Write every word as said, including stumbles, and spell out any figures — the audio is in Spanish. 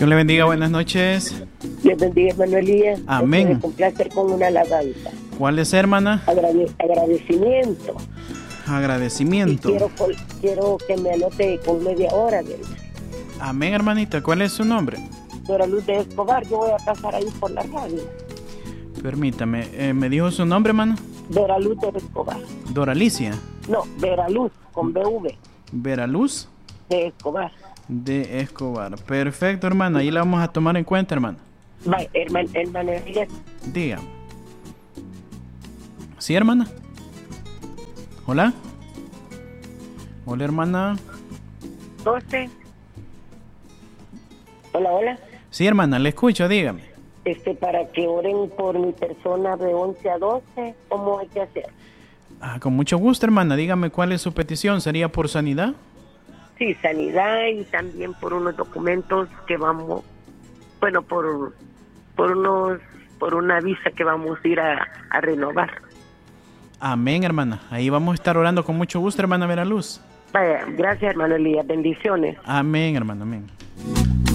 Dios le bendiga, buenas noches. Dios bendiga, hermano Elías. Amén. Me complacer con una alabanza. ¿Cuál es, hermana? Agrade- agradecimiento. Agradecimiento. Y quiero, col- quiero que me anote con media hora, ¿verdad? Amén, hermanita. ¿Cuál es su nombre? Dora Luz de Escobar, yo voy a pasar ahí por la radio. Permítame. Eh, ¿Me dijo su nombre, hermano? Dora Luz de Escobar. Doralicia. No, Vera Luz, con B V, Veraluz de Escobar. de Escobar. Perfecto, hermana. Ahí la vamos a tomar en cuenta, hermano. Va, hermano, hermano Elías. Diga. ¿Sí, hermana? Hola. Hola, hermana. doce. Hola, hola. Sí, hermana, le escucho, dígame. Este, para que oren por mi persona de once a doce, ¿cómo hay que hacer? Ah, con mucho gusto, hermana. Dígame cuál es su petición. ¿Sería por sanidad? Sí, sanidad y también por unos documentos que vamos, bueno, por, por unos, por una visa que vamos a ir a, a renovar. Amén, hermana. Ahí vamos a estar orando con mucho gusto, hermana Veraluz. Vaya, gracias, hermano Elías. Bendiciones. Amén, hermano. Amén.